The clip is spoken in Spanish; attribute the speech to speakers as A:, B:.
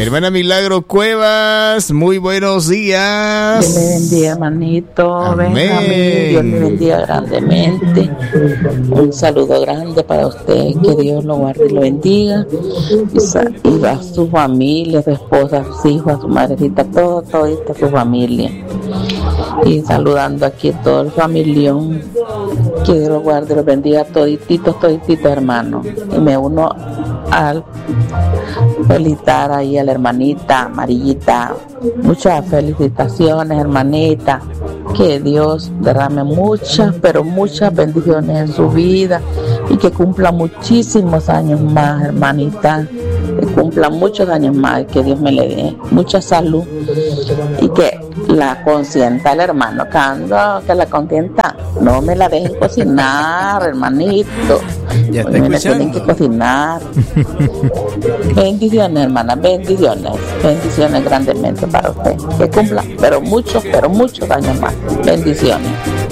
A: Hermana Milagro Cuevas, muy buenos días.
B: Dios le bendiga, hermanito.
A: Amén.
B: Benjamín, Dios le bendiga grandemente. Un saludo grande para usted, que Dios lo guarde y lo bendiga. Y a su familia, a su esposa, a sus hijos, a su madrecita, todita su familia. Y saludando aquí a todo el familión, que Dios lo guarde y lo bendiga, todititos, hermano. Y me uno al felicitar ahí a la hermanita Amarillita. Muchas felicitaciones, hermanita. Que Dios derrame muchas, pero muchas bendiciones en su vida y que cumpla muchísimos años más, hermanita. Que cumpla muchos años más y que Dios me le dé mucha salud y que la consienta el hermano. Que la consienta, no me la dejen cocinar, hermanito.
A: Ya está
B: me la
A: escuchando.
B: tienen que cocinar. Bendiciones, hermana, bendiciones grandemente para usted. Que cumpla, pero muchos años más. Bendiciones.